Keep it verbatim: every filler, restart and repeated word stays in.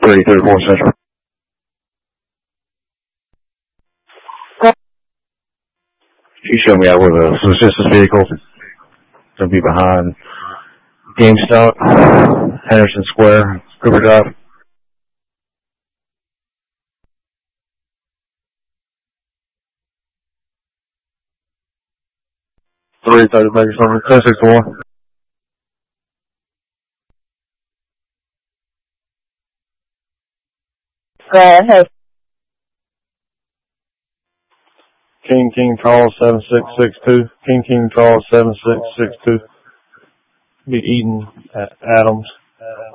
three thirty-four Central. You showed me out where the assistance vehicle is going to be behind GameStop, Henderson Square, Cooper Drive. three thirty Baker Street, ten sixty-one. Go ahead. King King Charles seven six six two. King King Charles seven six six two. Be Eden at Adams.